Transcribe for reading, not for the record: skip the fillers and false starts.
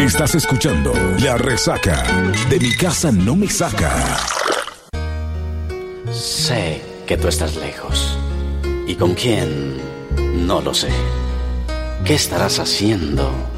Estás escuchando La Resaca. De mi casa no me saca. Sé que tú estás lejos. ¿Y con quién? No lo sé. ¿Qué estarás haciendo?